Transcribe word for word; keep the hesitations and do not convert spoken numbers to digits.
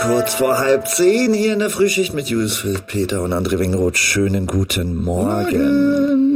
kurz vor halb zehn hier in der Frühschicht mit Julius Peter und André Wingroth. Schönen guten Morgen. Morgen.